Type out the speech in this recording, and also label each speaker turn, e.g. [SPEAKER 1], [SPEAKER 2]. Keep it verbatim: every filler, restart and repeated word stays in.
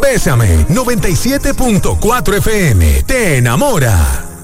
[SPEAKER 1] Bésame noventa y siete punto cuatro F M. Te enamora.